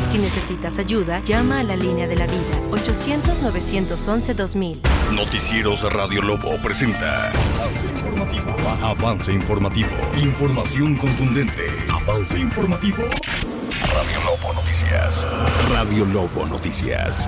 Si necesitas ayuda, llama a la línea de la vida, 800-911-2000. Noticieros Radio Lobo presenta Avance Informativo. Información contundente. Avance Informativo. Radio Lobo Noticias. Radio Lobo Noticias.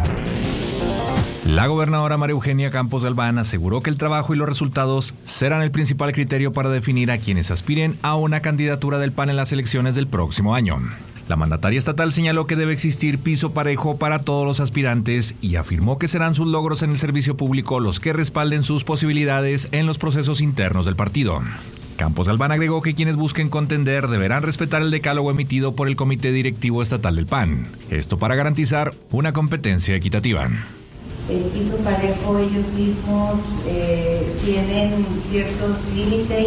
La gobernadora María Eugenia Campos Galván aseguró que el trabajo y los resultados serán el principal criterio para definir a quienes aspiren a una candidatura del PAN en las elecciones del próximo año. La mandataria estatal señaló que debe existir piso parejo para todos los aspirantes y afirmó que serán sus logros en el servicio público los que respalden sus posibilidades en los procesos internos del partido. Campos Galván agregó que quienes busquen contender deberán respetar el decálogo emitido por el Comité Directivo Estatal del PAN. Esto para garantizar una competencia equitativa. El piso parejo, ellos mismos tienen ciertos límites,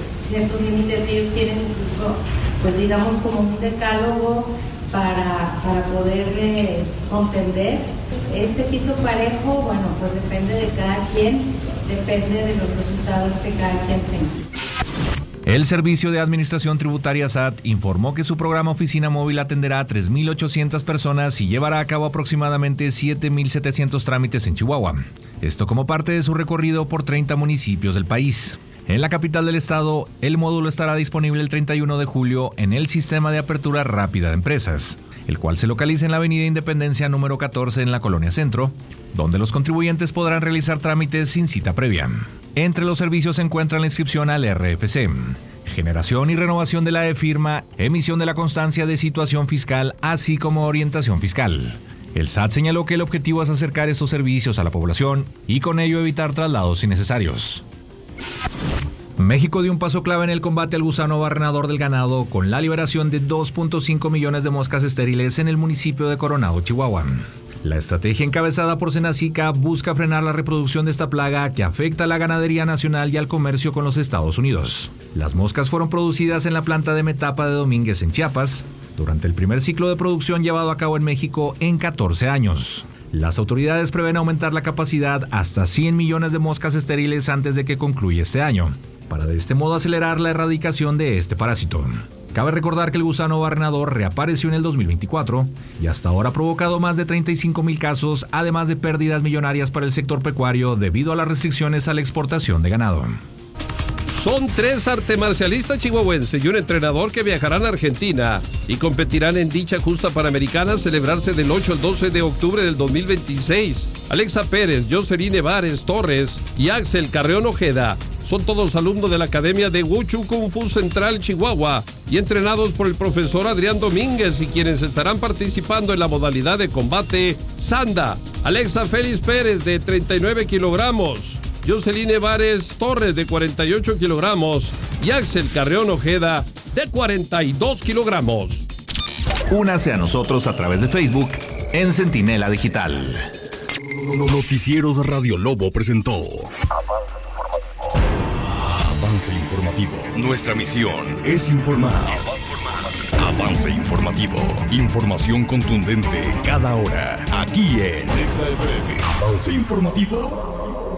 ellos tienen incluso, pues digamos, como un decálogo para poder contender. Este piso parejo, bueno, pues depende de cada quien, depende de los resultados que cada quien tenga. El Servicio de Administración Tributaria SAT informó que su programa Oficina Móvil atenderá a 3.800 personas y llevará a cabo aproximadamente 7.700 trámites en Chihuahua. Esto como parte de su recorrido por 30 municipios del país. En la capital del estado, el módulo estará disponible el 31 de julio en el Sistema de Apertura Rápida de Empresas, el cual se localiza en la Avenida Independencia número 14 en la Colonia Centro, donde los contribuyentes podrán realizar trámites sin cita previa. Entre los servicios se encuentran la inscripción al RFC, generación y renovación de la e-firma, emisión de la constancia de situación fiscal, así como orientación fiscal. El SAT señaló que el objetivo es acercar estos servicios a la población y con ello evitar traslados innecesarios. México dio un paso clave en el combate al gusano barrenador del ganado con la liberación de 2.5 millones de moscas estériles en el municipio de Coronado, Chihuahua. La estrategia encabezada por Senacica busca frenar la reproducción de esta plaga que afecta a la ganadería nacional y al comercio con los Estados Unidos. Las moscas fueron producidas en la planta de Metapa de Domínguez en Chiapas, durante el primer ciclo de producción llevado a cabo en México en 14 años. Las autoridades prevén aumentar la capacidad hasta 100 millones de moscas estériles antes de que concluya este año, para de este modo acelerar la erradicación de este parásito. Cabe recordar que el gusano barrenador reapareció en el 2024 y hasta ahora ha provocado más de 35,000 casos, además de pérdidas millonarias para el sector pecuario debido a las restricciones a la exportación de ganado. Son 3 artes marcialistas chihuahuenses y un entrenador que viajarán a Argentina y competirán en dicha justa panamericana a celebrarse del 8 al 12 de octubre del 2026. Alexa Pérez, Jocelyn Nevares Torres y Axel Carreón Ojeda son todos alumnos de la Academia de Wuchu Kung Fu Central Chihuahua y entrenados por el profesor Adrián Domínguez, y quienes estarán participando en la modalidad de combate Sanda. Alexa Félix Pérez, de 39 kilogramos, Jocelyn Nevares Torres, de 48 kilogramos y Axel Carreón Ojeda, de 42 kilogramos. Únase a nosotros a través de Facebook en Centinela Digital. Noticieros Radio Lobo presentó Avance Informativo. Nuestra misión es informar. Avance Informativo. Información contundente cada hora. Aquí en Avance Informativo.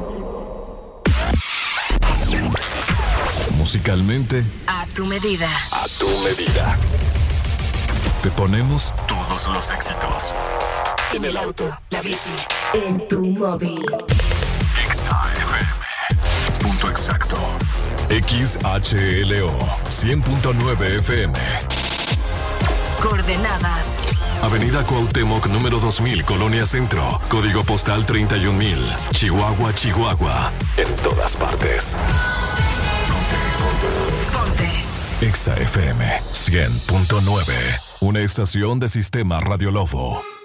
Musicalmente, A tu medida. a tu medida. Te ponemos todos los éxitos. En el auto, la bici, en tu móvil. XAFM. Punto exacto. XHLO 100.9 FM. Coordenadas. Avenida Cuauhtémoc, número 2000, Colonia Centro. Código postal 31,000. Chihuahua, Chihuahua. En todas partes. Ponte. XAFM 100.9. Una estación de Sistema Radio Lobo.